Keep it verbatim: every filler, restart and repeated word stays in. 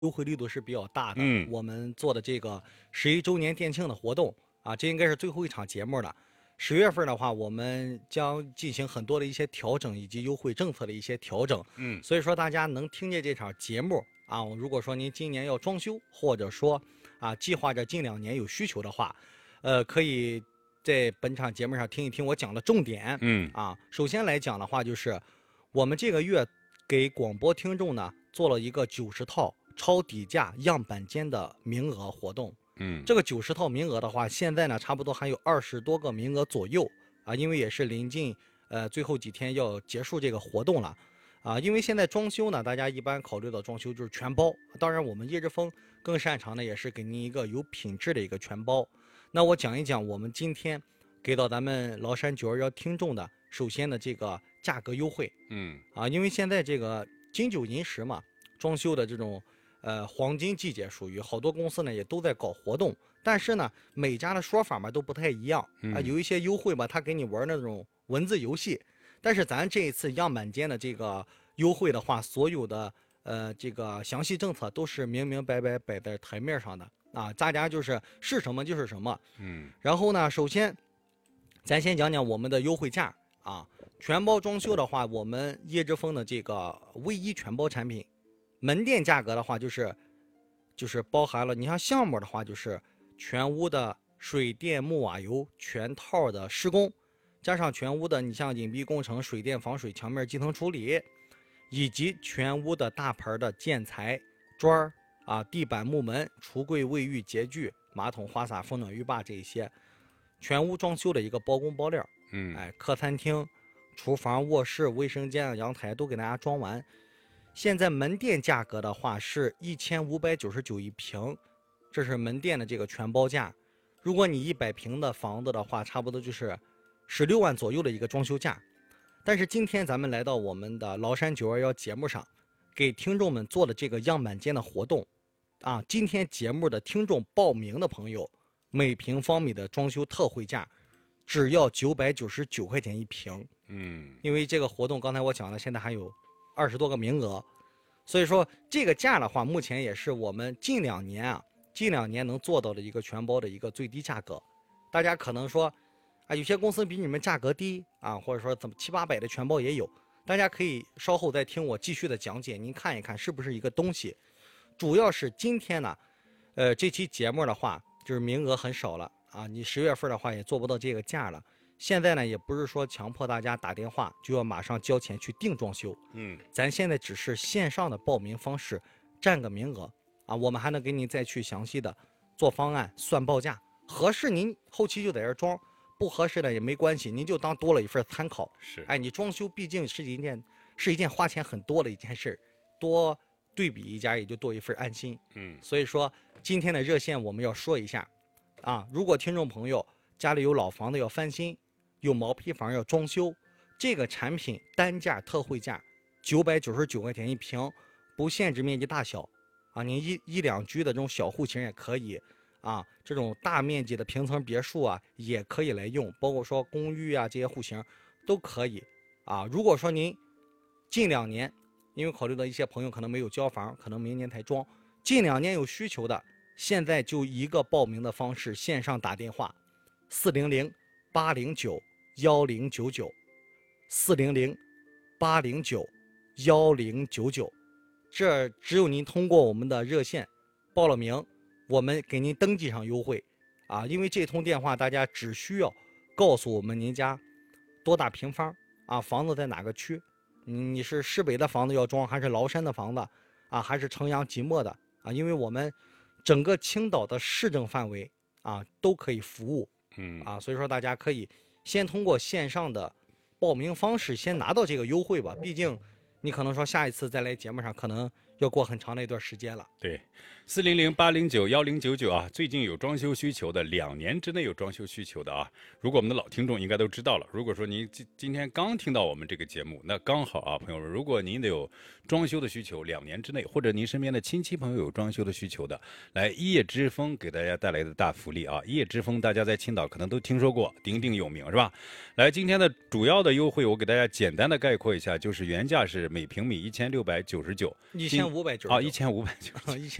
优惠力度是比较大的。 嗯， 我们做的这个十一周年店庆的活动啊，这应该是最后一场节目了。十月份的话，我们将进行很多的一些调整以及优惠政策的一些调整。 嗯， 所以说大家能听见这场节目啊，如果说您今年要装修，或者说啊计划着近两年有需求的话，呃，可以在本场节目上听一听我讲的重点。 嗯， 啊，首先来讲的话，就是我们这个月给广播听众呢做了一个九十套超底价样板间的名额活动。 嗯， 这个九十套名额的话，现在呢差不多还有二十多个名额左右啊，因为也是临近呃最后几天要结束这个活动了啊。因为现在装修呢，大家一般考虑到装修就是全包，当然我们叶之峰更擅长的也是给您一个有品质的一个全包。那我讲一讲我们今天给到咱们崂山九二幺听众的，首先的这个价格优惠。 嗯， 啊，因为现在这个金九银十嘛，装修的这种呃黄金季节属于好多公司呢也都在搞活动，但是呢每家的说法嘛都不太一样啊，有一些优惠吧，他给你玩那种文字游戏，但是咱这一次样板间的这个优惠的话，所有的呃这个详细政策都是明明白白摆在台面上的啊，大家就是是什么就是什么。 嗯， 然后呢，首先咱先讲讲我们的优惠价啊。全包装修的话，我们叶之峰的这个唯一全包产品，门店价格的话就是就是包含了，你像项目的话就是全屋的水电木瓦油全套的施工，加上全屋的你像隐蔽工程、水电防水、墙面基层处理，以及全屋的大牌的建材砖儿啊、地板木门、橱柜卫浴洁具、马桶花洒、风暖浴霸这一些，全屋装修的一个包工包料。 嗯， 哎，客餐厅、厨房、卧室、卫生间、阳台都给大家装完。现在门店价格的话是一千五百九十九一平，这是门店的这个全包价。如果你一百平的房子的话，差不多就是十六万左右的一个装修价。但是今天咱们来到我们的崂山九二幺节目上，给听众们做的这个样板间的活动，啊，今天节目的听众报名的朋友，每平方米的装修特惠价只要九百九十九块钱一平。 嗯， 因为这个活动刚才我讲了，现在还有二十多个名额，所以说这个价的话，目前也是我们近两年啊，近两年能做到的一个全包的一个最低价格。大家可能说，啊，有些公司比你们价格低啊，或者说怎么七八百的全包也有，大家可以稍后再听我继续的讲解，您看一看是不是一个东西。主要是今天呢，呃，这期节目的话，就是名额很少了啊，你十月份的话也做不到这个价了。现在呢，也不是说强迫大家打电话就要马上交钱去订装修， 嗯， 咱现在只是线上的报名方式，占个名额啊，我们还能给您再去详细的做方案、算报价，合适您后期就在这装，不合适的也没关系，您就当多了一份参考。 是， 哎，你装修毕竟是一件是一件花钱很多的一件事，多对比一家也就多一份安心。 嗯， 所以说今天的热线我们要说一下啊，如果听众朋友家里有老房子要翻新，有毛坯房要装修，这个产品单价特惠价九百九十九块钱一平，不限制面积大小啊，您一一两居的这种小户型也可以啊，这种大面积的平层别墅啊也可以来用，包括说公寓啊这些户型都可以啊。如果说您近两年，因为考虑到一些朋友可能没有交房，可能明年才装，近两年有需求的，现在就一个报名的方式，线上打电话四零零八零九幺零九九，四零零八零九幺零九九，这只有您通过我们的热线报了名，我们给您登记上优惠啊。因为这通电话大家只需要告诉我们您家多大平方啊，房子在哪个区，你是市北的房子要装，还是崂山的房子啊，还是城阳即墨的啊？因为我们整个青岛的市政范围啊都可以服务。 嗯， 啊，所以说大家可以先通过线上的报名方式先拿到这个优惠吧，毕竟你可能说下一次再来节目上可能要过很长的一段时间了。 对，四零零八零九幺零九九啊，最近有装修需求的，两年之内有装修需求的啊，如果我们的老听众应该都知道了。如果说您今今天刚听到我们这个节目，那刚好啊，朋友们，如果您有装修的需求，两年之内，或者您身边的亲戚朋友有装修的需求的，来一叶之峰给大家带来的大福利啊！一叶之峰大家在青岛可能都听说过，鼎鼎有名是吧？来，今天的主要的优惠我给大家简单的概括一下，就是原价是每平米一千六百九十九， 一千五百九啊，一千五百九十九。 一千